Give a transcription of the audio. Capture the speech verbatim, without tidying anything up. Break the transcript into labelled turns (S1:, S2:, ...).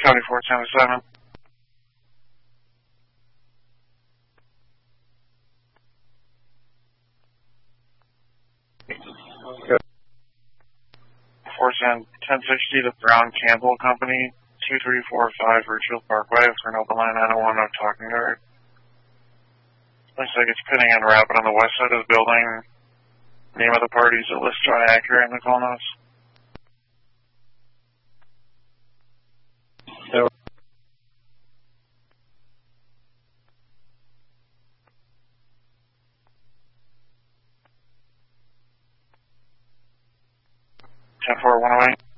S1: seventy-four seventy-seven.
S2: Okay.
S1: four ten sixty to Brown Campbell Company, two three four five Richfield Parkway for an open line nine oh one of Talking Guard. Looks like it's pitting and rapid on the west side of the building. Name of the parties that listed on accurate in the call notes.
S2: So,
S1: ten four one oh eight.